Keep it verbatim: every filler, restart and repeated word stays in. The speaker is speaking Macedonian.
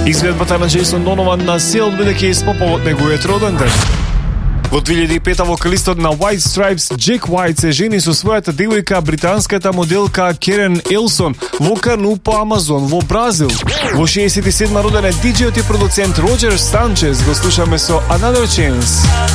Изгледбата на Джейсон Донован на сил бидејќи е споповод неговиот роден ден. Во две илјади и пета вокалистот на White Stripes Джек White се жени со својата девојка, британската моделка Керен Елсон во Кану по Амазон во Бразил. Во шеесет и седма роден е диџејот и продуцент Роџер Санчес. Го слушаме со Another Chance.